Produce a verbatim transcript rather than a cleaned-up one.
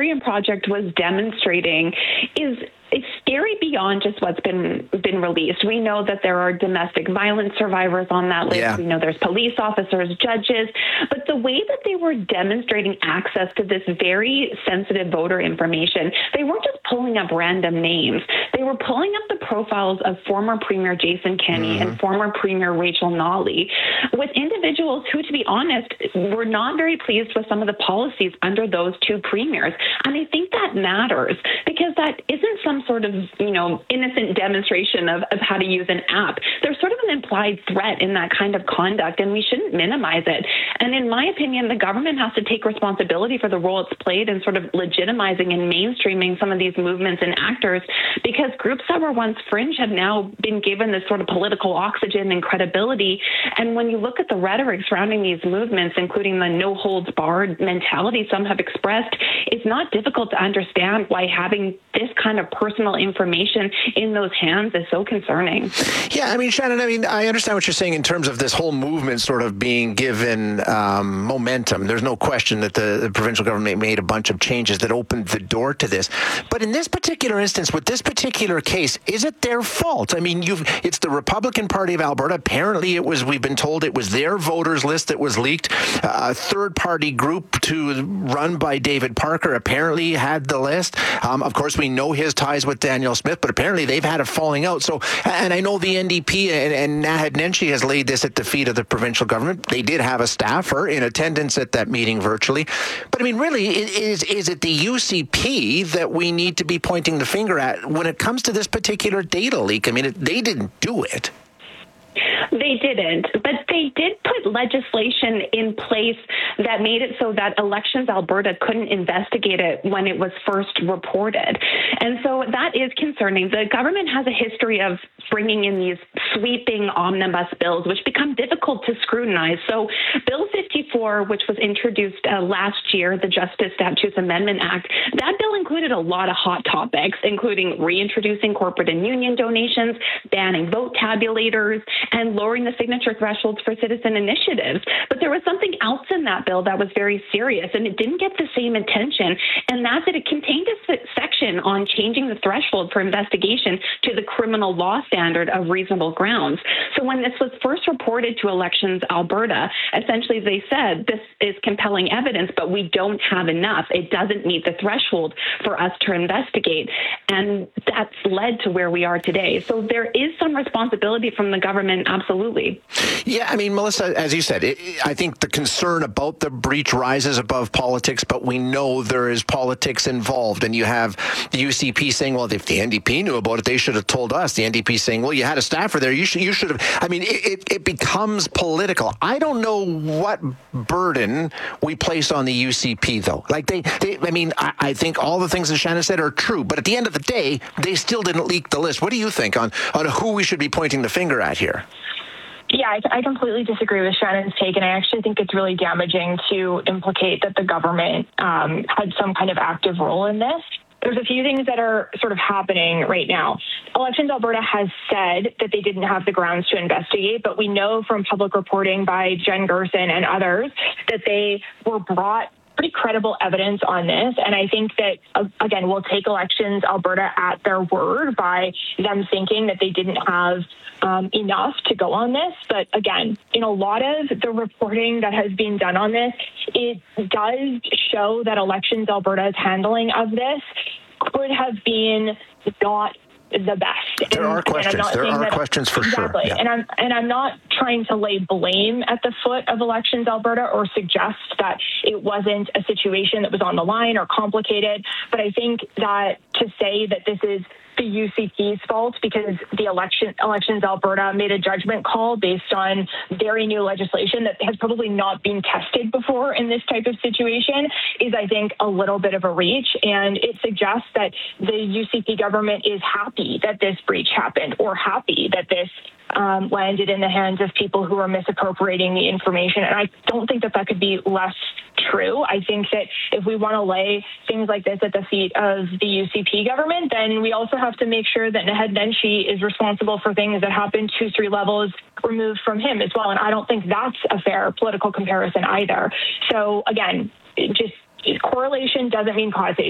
Experian Project was demonstrating is it's scary beyond just what's been been released. We know that there are domestic violence survivors on that list. Yeah. We know there's police officers, judges, but the way that they were demonstrating access to this very sensitive voter information, they weren't just pulling up random names. They were pulling up the profiles of former Premier Jason Kenney mm-hmm. and former Premier Rachel Notley, with individuals who, to be honest, were not very pleased with some of the policies under those two premiers. And I think that matters because that isn't some sort of, you know, innocent demonstration of, of how to use an app. There's sort of an implied threat in that kind of conduct, and we shouldn't minimize it. And in my opinion, the government has to take responsibility for the role it's played in sort of legitimizing and mainstreaming some of these movements and actors, because groups that were once fringe have now been given this sort of political oxygen and credibility. And when you look at the rhetoric surrounding these movements, including the no-holds-barred mentality some have expressed, it's not difficult to understand why having this kind of personal information in those hands is so concerning. Yeah, I mean, Shannon, I mean, I understand what you're saying in terms of this whole movement sort of being given um, momentum. There's no question that the, the provincial government made a bunch of changes that opened the door to this. But in this particular instance, with this particular case, is it their fault? I mean, you've it's the Republican Party of Alberta. Apparently, it was, we've been told it was their voters list that was leaked. Uh, a third-party group to run by David Parker apparently had the list. Um, of course, we know his ties with Danielle Smith, but apparently they've had a falling out. So, and I know the N D P and, and Naheed Nenshi has laid this at the feet of the provincial government. They did have a staffer in attendance at that meeting virtually. But I mean, really, is, is it the U C P that we need to be pointing the finger at when it comes to this particular data leak? I mean, it, they didn't do it. They didn't, but they did put legislation in place that made it so that Elections Alberta couldn't investigate it when it was first reported. And so that is concerning. The government has a history of bringing in these sweeping omnibus bills, which become difficult to scrutinize. So Bill fifty-four, which was introduced uh, last year, the Justice Statutes Amendment Act, that bill included a lot of hot topics, including reintroducing corporate and union donations, banning vote tabulators, and lowering the signature thresholds for citizen initiatives. But there was something else in that bill that was very serious, and it didn't get the same attention, and that's that it contained a section on changing the threshold for investigation to the criminal law standard of reasonable grounds. So when this was first reported to Elections Alberta, essentially they said this is compelling evidence, but we don't have enough. It doesn't meet the threshold for us to investigate. And that's led to where we are today. So there is some responsibility from the government, absolutely. Yeah, I mean, Melissa, as you said, it, I think the concern about the breach rises above politics, but we know there is politics involved. And you have the U C P saying, well, if the N D P knew about it, they should have told us. The N D P saying, well, you had a staffer there. You should, you should have. I mean, it, it, it becomes political. I don't know what burden we place on the U C P, though. Like they, they I mean, I, I think all the things that Shannon said are true, but at the end of the day, they still didn't leak the list. What do you think on, on who we should be pointing the finger at here? Yeah, I, I completely disagree with Shannon's take, and I actually think it's really damaging to implicate that the government um, had some kind of active role in this. There's a few things that are sort of happening right now. Elections Alberta has said that they didn't have the grounds to investigate, but we know from public reporting by Jen Gerson and others that they were brought pretty credible evidence on this. And I think that, uh, again, we'll take Elections Alberta at their word by them thinking that they didn't have um, enough to go on this. But again, in a lot of the reporting that has been done on this, it does show that Elections Alberta's handling of this could have been not the best. There and, are questions. There are that, questions for exactly. sure. Yeah. And I'm and I'm not trying to lay blame at the foot of Elections Alberta or suggest that it wasn't a situation that was on the line or complicated. But I think that to say that this is the U C P's fault because the election Elections Alberta made a judgment call based on very new legislation that has probably not been tested before in this type of situation is, I think, a little bit of a reach. And it suggests that the U C P government is happy that this breach happened or happy that this um, landed in the hands of people who are misappropriating the information. And I don't think that that could be less true. I think that if we want to lay things like this at the feet of the U C P government, then we also have to make sure that Naheed Nenshi is responsible for things that happen two, three levels removed from him as well. And I don't think that's a fair political comparison either. So again, just correlation doesn't mean causation.